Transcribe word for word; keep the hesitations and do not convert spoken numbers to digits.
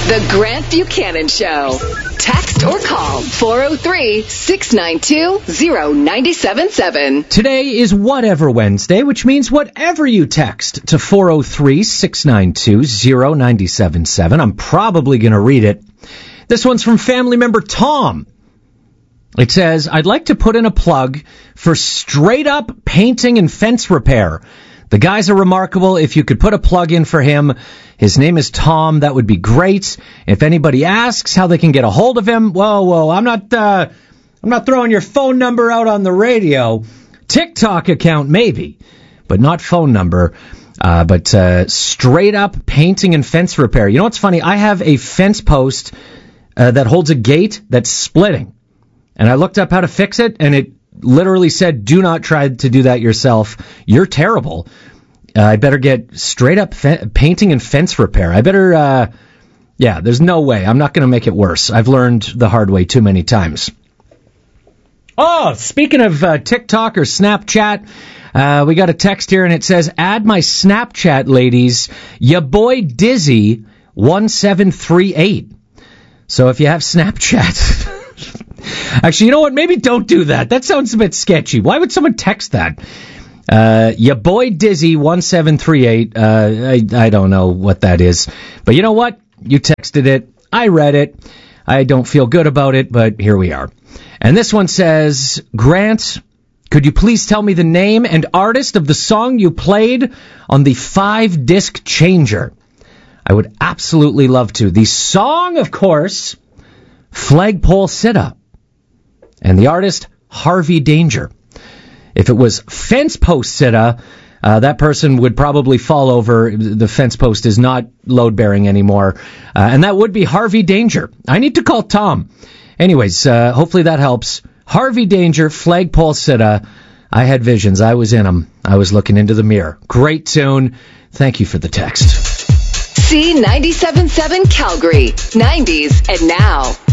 The Grant Buchanan Show. Text or call four oh three, six nine two, oh nine seven seven. Today is Whatever Wednesday, which means whatever you text to four oh three, six nine two, oh nine seven seven. I'm probably going to read it. This one's from family member Tom. It says, I'd like to put in a plug for straight up painting and fence repair. The guys are remarkable. If you could put a plug in for him, his name is Tom, that would be great. If anybody asks how they can get a hold of him, whoa, whoa, I'm not, uh, I'm not throwing your phone number out on the radio. TikTok account, maybe, but not phone number. Uh, but, uh, straight up painting and fence repair. You know what's funny? I have a fence post, uh, that holds a gate that's splitting. And I looked up how to fix it, and it literally said, do not try to do that yourself. You're terrible. Uh, I better get straight up fe- painting and fence repair. I better, uh, yeah, there's no way. I'm not going to make it worse. I've learned the hard way too many times. Oh, speaking of uh, TikTok or Snapchat, uh, we got a text here and it says, add my Snapchat, ladies, ya boy Dizzy one seven three eight. So if you have Snapchat... Actually, you know what? Maybe don't do that. That sounds a bit sketchy. Why would someone text that? Uh, your boy Dizzy one seven three eight. Uh, I, I don't know what that is. But you know what? You texted it. I read it. I don't feel good about it, but here we are. And this one says, Grant, could you please tell me the name and artist of the song you played on the five-disc changer? I would absolutely love to. The song, of course, Flagpole Sitta. And the artist, Harvey Danger. If it was Fence Post Sitta, uh, that person would probably fall over. The fence post is not load-bearing anymore. Uh, and that would be Harvey Danger. I need to call Tom. Anyways, uh, hopefully that helps. Harvey Danger, Flagpole Sitta. I had visions. I was in them. I was looking into the mirror. Great tune. Thank you for the text. C ninety-seven point seven Calgary, nineties and now.